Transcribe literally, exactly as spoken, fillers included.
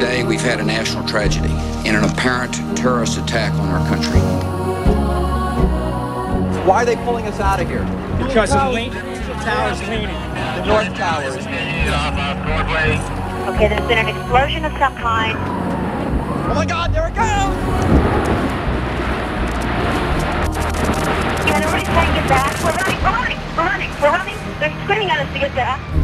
Today, we've had a national tragedy in an apparent terrorist attack on our country. Why are they pulling us out of here? Because the tower's leaning. The North Tower is leaning. Okay, there's been an explosion of some kind. Oh my God, there it goes! Yeah, everybody's trying to get back. We're running, we're running, we're running, we're running. They're screaming at us to get back.